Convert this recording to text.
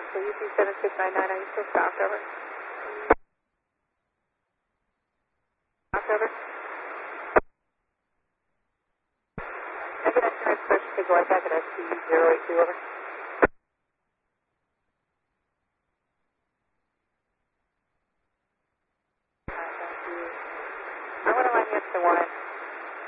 So UP7699, are you still stopped, over? Stopped, over? Negative transmission to go back at STU082, over. Thank you. I want to line you up to 1.